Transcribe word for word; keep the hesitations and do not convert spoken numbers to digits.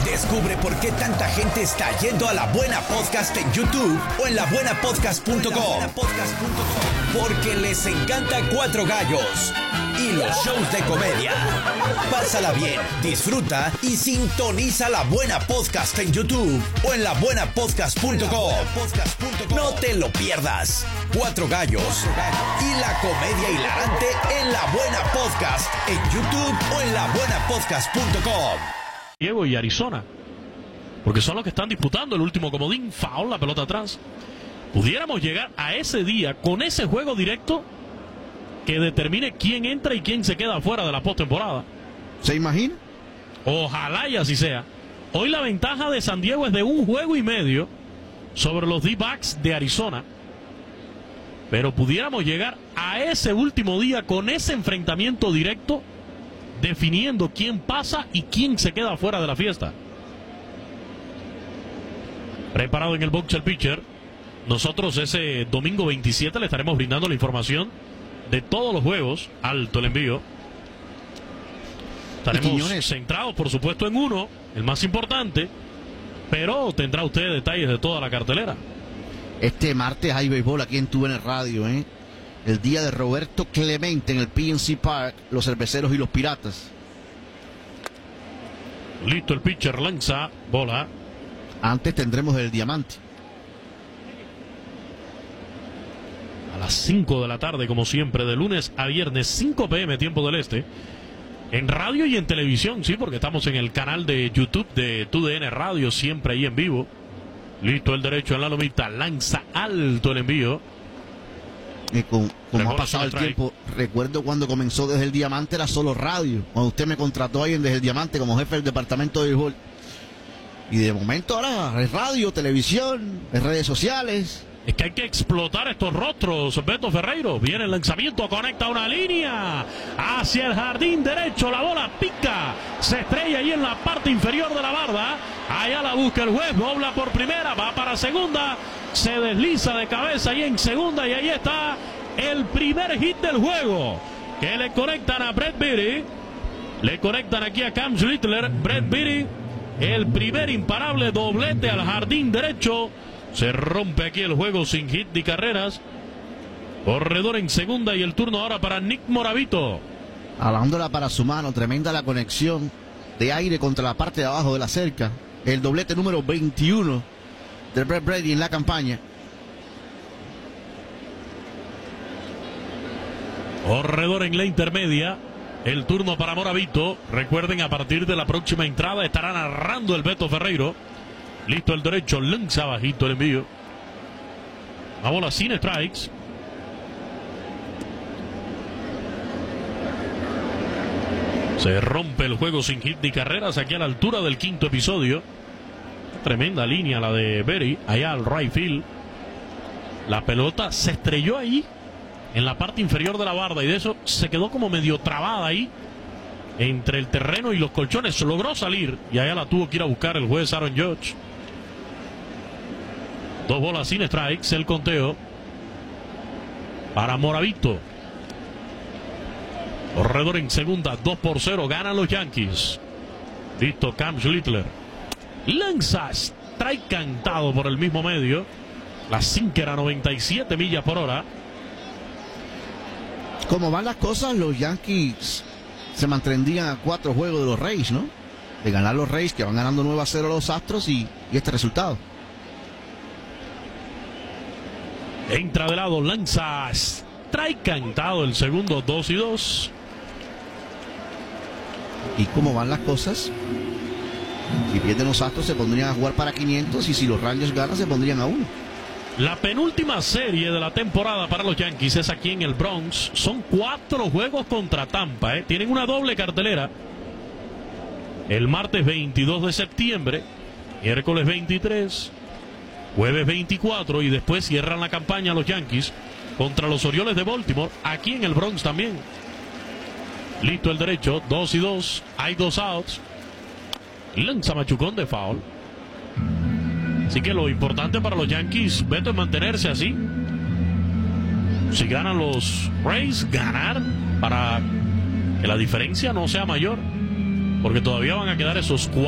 Descubre por qué tanta gente está yendo a La Buena Podcast en YouTube o en la buena podcast punto com. Porque les encanta Cuatro Gallos y los shows de comedia. Pásala bien, disfruta y sintoniza La Buena Podcast en YouTube o en la buena podcast punto com. No te lo pierdas. Cuatro Gallos y la comedia hilarante en La Buena Podcast en YouTube o en la buena podcast punto com. Diego y Arizona, porque son los que están disputando el último comodín. Foul, la pelota atrás. Pudiéramos llegar a ese día con ese juego directo que determine quién entra y quién se queda fuera de la postemporada. ¿Se imagina? Ojalá y así sea. Hoy la ventaja de San Diego es de un juego y medio sobre los D-backs de Arizona, pero pudiéramos llegar a ese último día con ese enfrentamiento directo, definiendo quién pasa y quién se queda fuera de la fiesta. Preparado en el box el pitcher. Nosotros ese domingo veintisiete le estaremos brindando la información de todos los juegos. Alto el envío. Estaremos centrados, por supuesto, en uno, el más importante, pero tendrá usted detalles de toda la cartelera. Este martes hay béisbol aquí en Tu V N Radio, ¿eh? El día de Roberto Clemente en el P N C Park, los Cerveceros y los Piratas. Listo el pitcher, lanza, bola. Antes tendremos el Diamante. A las cinco de la tarde, como siempre, de lunes a viernes, cinco p m tiempo del este. En radio y en televisión, sí, porque estamos en el canal de YouTube de Tu D N Radio, siempre ahí en vivo. Listo el derecho en la lomita, lanza alto el envío. Y con, como ha pasado el tiempo, recuerdo cuando comenzó Desde el Diamante era solo radio. Cuando usted me contrató ahí en Desde el Diamante como jefe del departamento de béisbol. Y de momento ahora es radio, televisión, es redes sociales. Es que hay que explotar estos rostros. Beto Ferreiro, viene el lanzamiento, conecta una línea hacia el jardín derecho, la bola pica, se estrella ahí en la parte inferior de la barda. Allá la busca el juez, dobla por primera, va para segunda, se desliza de cabeza ahí en segunda y ahí está el primer hit del juego que le conectan a Brett Beatty. Le conectan aquí a Cam Schlittler. Brett Beatty, el primer imparable doblete al jardín derecho. Se rompe aquí el juego sin hit ni carreras. Corredor en segunda y el turno ahora para Nick Moravito. Alándola para su mano, tremenda la conexión de aire contra la parte de abajo de la cerca. El doblete número veintiuno de Brett Brady en la campaña. Corredor en la intermedia. El turno para Moravito. Recuerden, a partir de la próxima entrada estará narrando el Beto Ferreiro. Listo el derecho, lanza bajito el envío. La bola sin strikes. Se rompe el juego sin hit ni carreras aquí a la altura del quinto episodio. Tremenda línea la de Berry, allá al right field. La pelota se estrelló ahí en la parte inferior de la barda y de eso se quedó como medio trabada ahí entre el terreno y los colchones. Logró salir y allá la tuvo que ir a buscar el juez Aaron Judge. Dos bolas sin strikes, el conteo para Moravito. Corredor en segunda, dos por cero, ganan los Yankees. Listo Cam Schlittler. Lanza, strike cantado por el mismo medio. La sinker a noventa y siete millas por hora. Como van las cosas, los Yankees se mantendrían a cuatro juegos de los Rays, ¿no? De ganar los Rays, que van ganando nueve a cero a los Astros y, y este resultado. Entra de lado, lanza, strike cantado el segundo, dos y dos. ¿Y cómo van las cosas? Si pierden los Astros se pondrían a jugar para quinientos y si los Rangers ganan se pondrían a uno. La penúltima serie de la temporada para los Yankees es aquí en el Bronx. Son cuatro juegos contra Tampa, ¿eh? Tienen una doble cartelera. El martes veintidós de septiembre, miércoles veintitrés, jueves veinticuatro y después cierran la campaña los Yankees contra los Orioles de Baltimore, aquí en el Bronx también. Listo el derecho, dos y dos, hay dos outs. Lanza machucón de foul. Así que lo importante para los Yankees, Beto, es mantenerse así. Si ganan los Rays, ganar para que la diferencia no sea mayor, porque todavía van a quedar esos cuatro